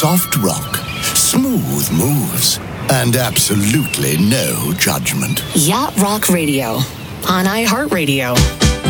soft rock, smooth moves, and absolutely no judgment. Yacht Rock Radio on iHeartRadio.